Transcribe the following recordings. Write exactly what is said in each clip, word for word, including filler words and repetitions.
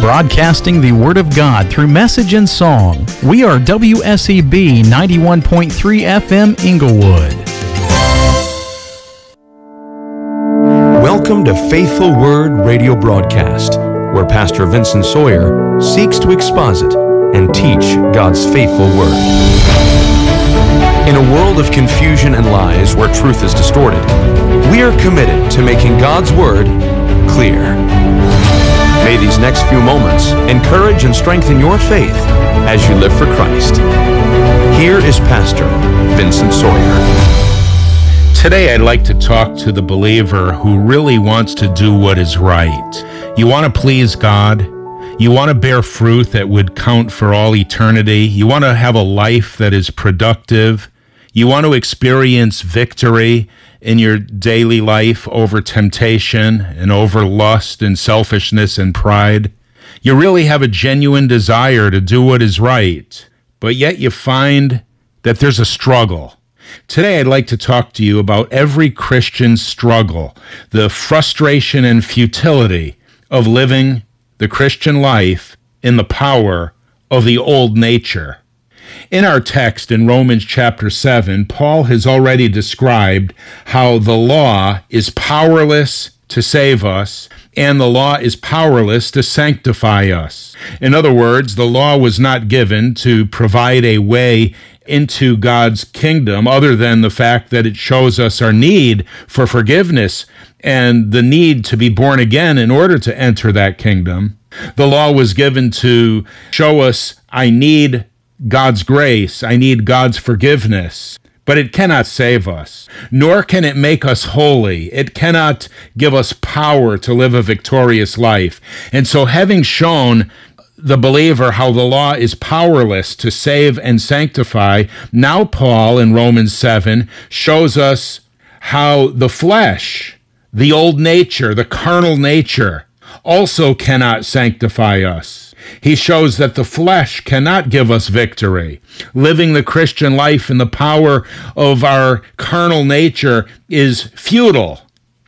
broadcasting the Word of God through message and song. We are W S E B ninety-one point three F M Inglewood. Welcome to Faithful Word Radio Broadcast, where Pastor Vincent Sawyer seeks to exposit and teach God's faithful Word. In a world of confusion and lies where truth is distorted, we are committed to making God's Word clear. May these next few moments encourage and strengthen your faith as you live for Christ. Here is Pastor Vincent Sawyer. Today I'd like to talk to the believer who really wants to do what is right. You want to please God. You want to bear fruit that would count for all eternity. You want to have a life that is productive. You want to experience victory in your daily life over temptation and over lust and selfishness and pride. You really have a genuine desire to do what is right, but yet you find that there's a struggle. Today I'd like to talk to you about every Christian's struggle, the frustration and futility of living the Christian life in the power of the old nature. In our text in Romans chapter seven, Paul has already described how the law is powerless to save us, and the law is powerless to sanctify us. In other words, the law was not given to provide a way into God's kingdom other than the fact that it shows us our need for forgiveness and the need to be born again in order to enter that kingdom. The law was given to show us I need God's grace, I need God's forgiveness, but it cannot save us, nor can it make us holy. It cannot give us power to live a victorious life. And so having shown the believer how the law is powerless to save and sanctify, now Paul in Romans seven shows us how the flesh, the old nature, the carnal nature, also cannot sanctify us. He shows that the flesh cannot give us victory. Living the Christian life in the power of our carnal nature is futile.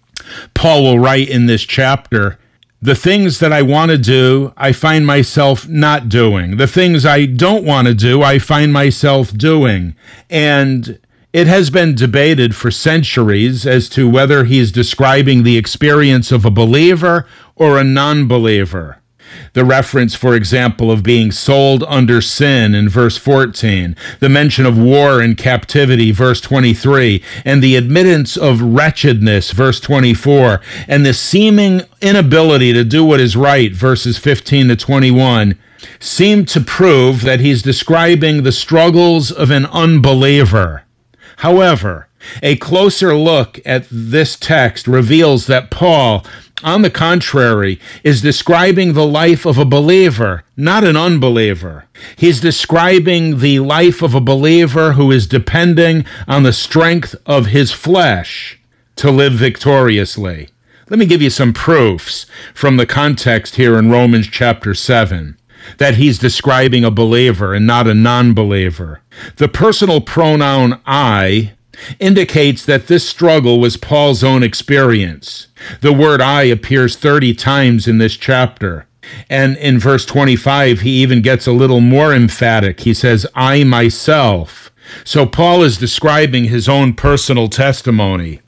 Paul will write in this chapter, the things that I want to do, I find myself not doing. The things I don't want to do, I find myself doing. And it has been debated for centuries as to whether he's describing the experience of a believer or a non-believer. The reference, for example, of being sold under sin in verse fourteen, the mention of war and captivity, verse twenty-three, and the admittance of wretchedness, verse twenty-four, and the seeming inability to do what is right, verses fifteen to twenty-one, seem to prove that he's describing the struggles of an unbeliever. However, a closer look at this text reveals that Paul, on the contrary, is describing the life of a believer, not an unbeliever. He's describing the life of a believer who is depending on the strength of his flesh to live victoriously. Let me give you some proofs from the context here in Romans chapter seven, that he's describing a believer and not a non-believer. The personal pronoun I indicates that this struggle was Paul's own experience. The word I appears thirty times in this chapter. And in verse twenty-five, he even gets a little more emphatic. He says, I myself. So Paul is describing his own personal testimony.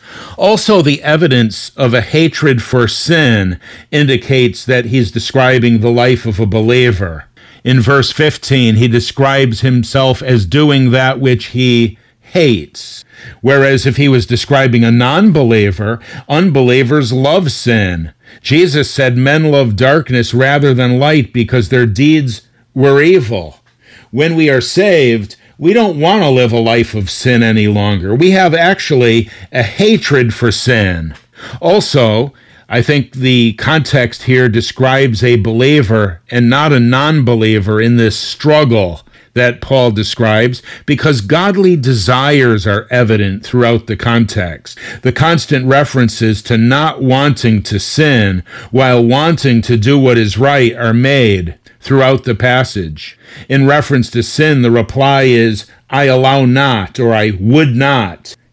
Also, the evidence of a hatred for sin indicates that he's describing the life of a believer. In verse fifteen, he describes himself as doing that which he hates. Whereas if he was describing a non-believer, unbelievers love sin. Jesus said men love darkness rather than light because their deeds were evil. When we are saved, we don't want to live a life of sin any longer. We have actually a hatred for sin. Also, I think the context here describes a believer and not a non-believer in this struggle that Paul describes, because godly desires are evident throughout the context. The constant references to not wanting to sin while wanting to do what is right are made throughout the passage. In reference to sin, the reply is, I allow not, or I would not.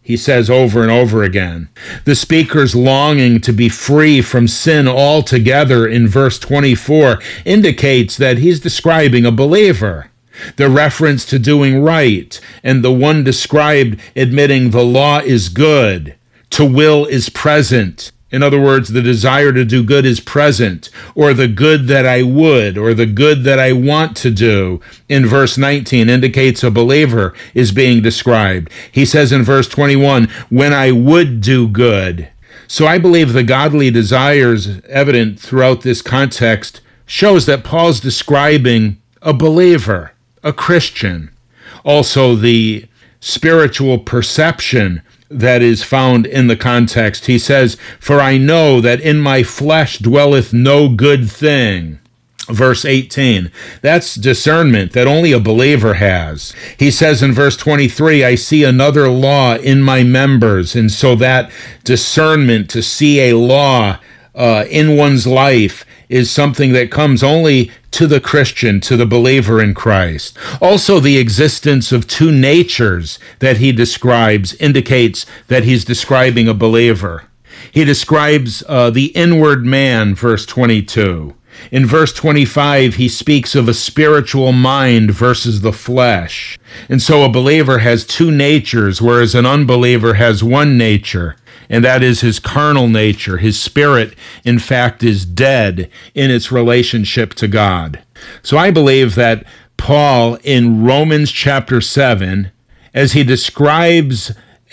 he says over and over again. The speaker's longing to be free from sin altogether in verse twenty-four indicates that he's describing a believer. The reference to doing right and the one described admitting the law is good, to will is present. In other words, the desire to do good is present, or the good that I would, or the good that I want to do, in verse nineteen indicates a believer is being described. He says in verse twenty-one, when I would do good. So I believe the godly desires evident throughout this context shows that Paul's describing a believer, a Christian. Also, the spiritual perception that is found in the context. He says, for I know that in my flesh dwelleth no good thing. Verse eighteen, that's discernment that only a believer has. He says in verse twenty-three, I see another law in my members. And so that discernment to see a law uh, in one's life is something that comes only to the Christian, to the believer in Christ. Also, the existence of two natures that he describes indicates that he's describing a believer. He describes uh, the inward man, verse twenty-two. In verse twenty-five, he speaks of a spiritual mind versus the flesh. And so a believer has two natures, whereas an unbeliever has one nature. And that is his carnal nature. His spirit, in fact, is dead in its relationship to God. So I believe that Paul, in Romans chapter seven, as he describes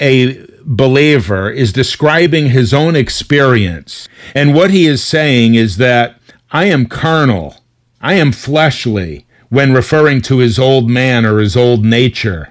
a believer, is describing his own experience. And what he is saying is that I am carnal, I am fleshly, when referring to his old man or his old nature.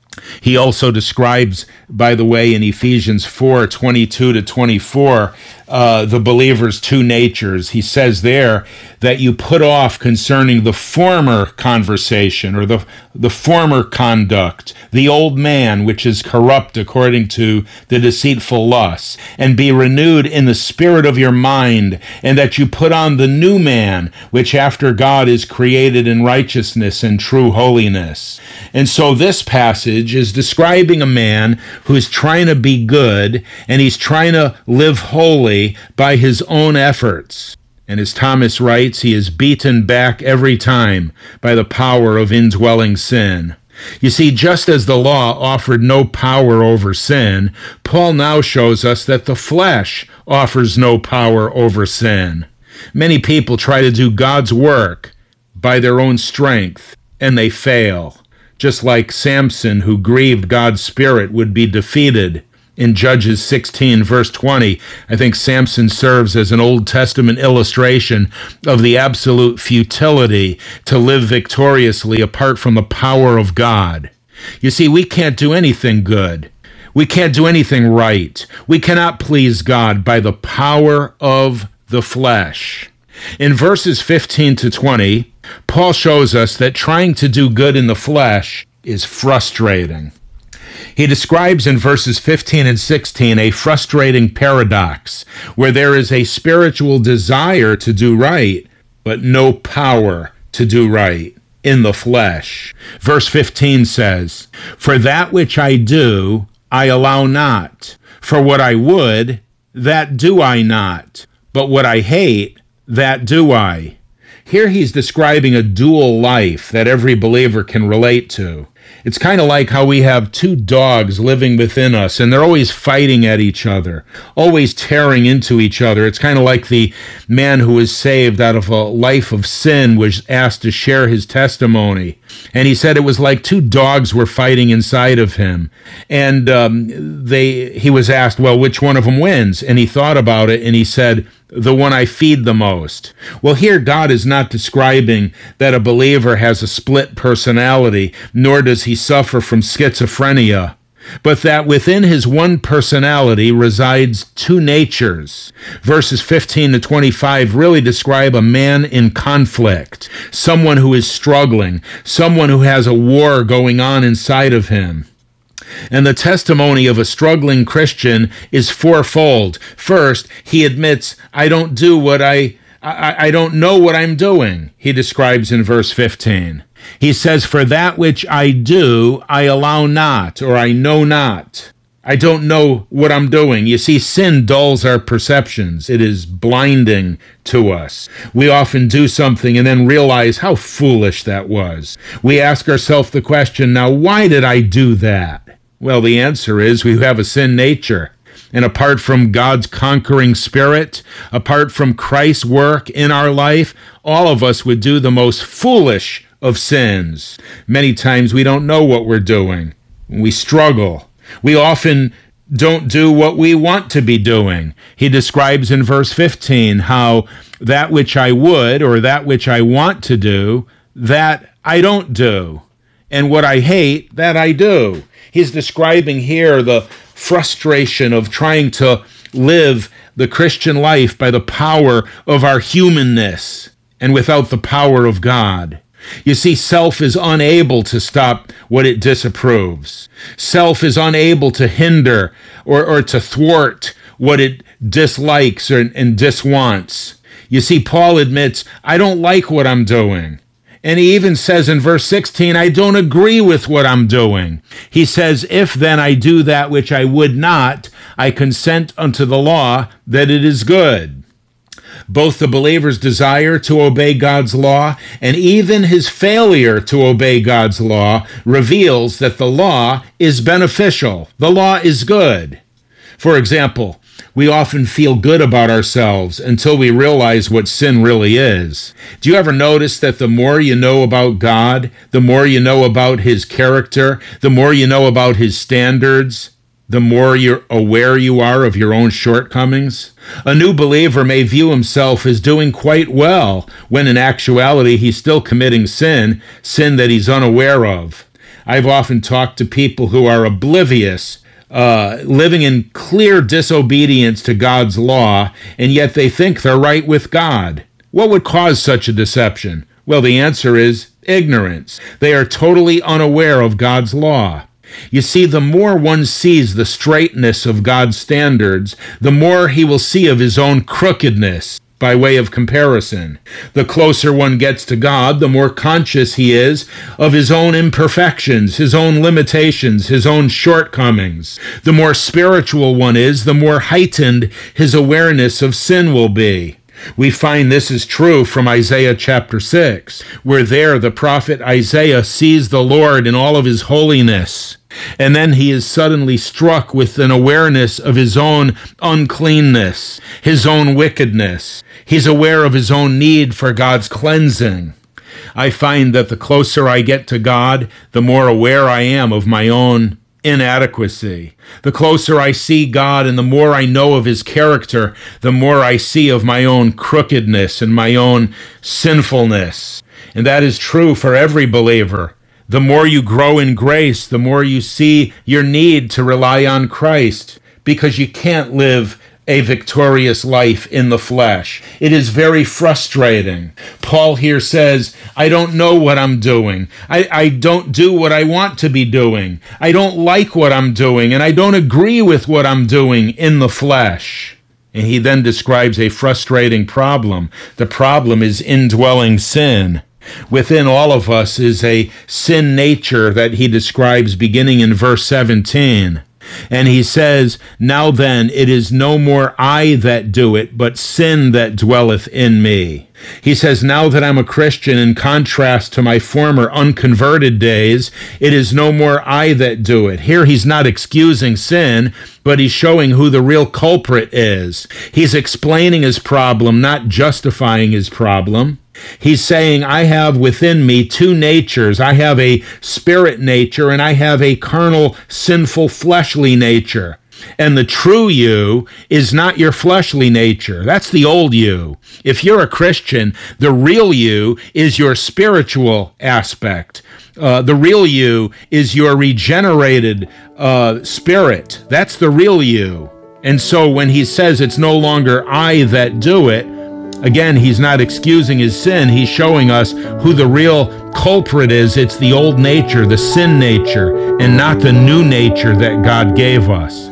He also describes, by the way, in Ephesians four, twenty-two to twenty-four, uh, the believer's two natures. He says there that you put off concerning the former conversation or the, the former conduct, the old man, which is corrupt according to the deceitful lusts, and be renewed in the spirit of your mind, and that you put on the new man, which after God is created in righteousness and true holiness. And so this passage is describing a man who's trying to be good, and he's trying to live holy by his own efforts. And as Thomas writes, he is beaten back every time by the power of indwelling sin. You see, just as the law offered no power over sin, Paul now shows us that the flesh offers no power over sin. Many people try to do God's work by their own strength, and they fail. Just like Samson, who grieved God's Spirit, would be defeated. In Judges sixteen, verse twenty, I think Samson serves as an Old Testament illustration of the absolute futility to live victoriously apart from the power of God. You see, we can't do anything good. We can't do anything right. We cannot please God by the power of the flesh. In verses fifteen to twenty, Paul shows us that trying to do good in the flesh is frustrating. He describes in verses fifteen and sixteen a frustrating paradox where there is a spiritual desire to do right, but no power to do right in the flesh. Verse fifteen says, for that which I do, I allow not. For what I would, that do I not. But what I hate, that do I. Here he's describing a dual life that every believer can relate to. It's kind of like how we have two dogs living within us, and they're always fighting at each other, always tearing into each other. It's kind of like the man who was saved out of a life of sin was asked to share his testimony. And he said it was like two dogs were fighting inside of him. And um, they he was asked, well, which one of them wins? And he thought about it, and he said, the one I feed the most. Well, here God is not describing that a believer has a split personality, nor does he suffer from schizophrenia, but that within his one personality resides two natures. Verses fifteen to twenty-five really describe a man in conflict, someone who is struggling, someone who has a war going on inside of him. And the testimony of a struggling Christian is fourfold. First, he admits, I don't do what I, I, I don't know what I'm doing, he describes in verse fifteen. He says, for that which I do, I allow not, or I know not. I don't know what I'm doing. You see, sin dulls our perceptions. It is blinding to us. We often do something and then realize how foolish that was. We ask ourselves the question, now, why did I do that? Well, the answer is we have a sin nature. And apart from God's conquering spirit, apart from Christ's work in our life, all of us would do the most foolish of sins. Many times we don't know what we're doing. We struggle. We often don't do what we want to be doing. He describes in verse fifteen how that which I would, or that which I want to do, that I don't do. And what I hate, that I do. He's describing here the frustration of trying to live the Christian life by the power of our humanness and without the power of God. You see, self is unable to stop what it disapproves. Self is unable to hinder or, or to thwart what it dislikes or, and diswants. You see, Paul admits, I don't like what I'm doing. And he even says in verse sixteen, I don't agree with what I'm doing. He says, if then I do that which I would not, I consent unto the law that it is good. Both the believer's desire to obey God's law and even his failure to obey God's law reveals that the law is beneficial. The law is good. For example, we often feel good about ourselves until we realize what sin really is. Do you ever notice that the more you know about God, the more you know about his character, the more you know about his standards, the more you're aware you are of your own shortcomings? A new believer may view himself as doing quite well, when in actuality he's still committing sin, sin that he's unaware of. I've often talked to people who are oblivious, uh, living in clear disobedience to God's law, and yet they think they're right with God. What would cause such a deception? Well, the answer is ignorance. They are totally unaware of God's law. You see, the more one sees the straightness of God's standards, the more he will see of his own crookedness by way of comparison. The closer one gets to God, the more conscious he is of his own imperfections, his own limitations, his own shortcomings. The more spiritual one is, the more heightened his awareness of sin will be. We find this is true from Isaiah chapter six, where there the prophet Isaiah sees the Lord in all of his holiness, and then he is suddenly struck with an awareness of his own uncleanness, his own wickedness. He's aware of his own need for God's cleansing. I find that the closer I get to God, the more aware I am of my own inadequacy. The closer I see God and the more I know of his character, the more I see of my own crookedness and my own sinfulness. And that is true for every believer. The more you grow in grace, the more you see your need to rely on Christ, because you can't live a victorious life in the flesh. It is very frustrating. Paul here says, I don't know what I'm doing. I, I don't do what I want to be doing. I don't like what I'm doing, and I don't agree with what I'm doing in the flesh. And he then describes a frustrating problem. The problem is indwelling sin. Within all of us is a sin nature that he describes beginning in verse seventeen. And he says, now then, it is no more I that do it, but sin that dwelleth in me. He says, now that I'm a Christian, in contrast to my former unconverted days, it is no more I that do it. Here he's not excusing sin, but he's showing who the real culprit is. He's explaining his problem, not justifying his problem. He's saying, I have within me two natures. I have a spirit nature and I have a carnal, sinful, fleshly nature. And the true you is not your fleshly nature. That's the old you. If you're a Christian, the real you is your spiritual aspect. Uh, the real you is your regenerated uh, spirit. That's the real you. And so when he says it's no longer I that do it, again, he's not excusing his sin. He's showing us who the real culprit is. It's the old nature, the sin nature, and not the new nature that God gave us.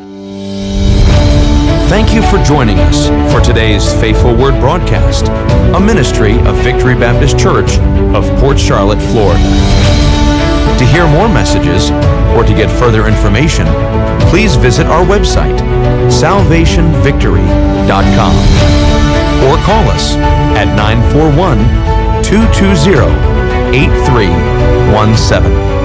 Thank you for joining us for today's Faithful Word broadcast, a ministry of Victory Baptist Church of Port Charlotte, Florida. To hear more messages or to get further information, please visit our website, salvation victory dot com, or call us at nine four one, two two zero, eight three one seven.